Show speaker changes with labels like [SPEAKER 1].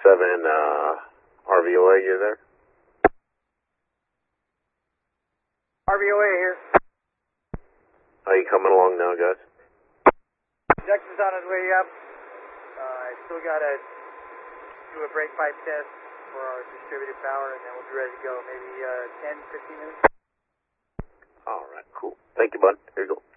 [SPEAKER 1] RVOA, you there?
[SPEAKER 2] RVOA here.
[SPEAKER 1] How you coming along now, guys?
[SPEAKER 2] Jackson's on his way up. I still got to do a brake pipe test for our distributed power, and then we'll be ready to go. Maybe 10, 15 minutes.
[SPEAKER 1] All right, cool. Thank you, bud. Here you go.